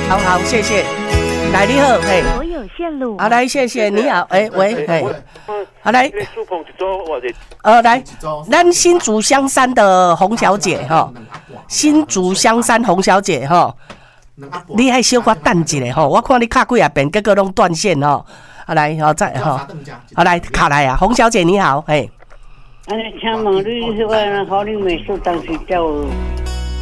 好，谢谢。来，你好，嘿。 我有线路。 好，来，谢谢，你好，喂，嘿。好，来。来，咱新竹香山的洪小姐哈，新竹香山洪小姐哈，你还小可等一下吼，我看你卡几啊遍，结果拢断线吼。好来，好再哈，好来卡来啊，洪小姐你好，嘿。 请问你迄个好，你美术当时叫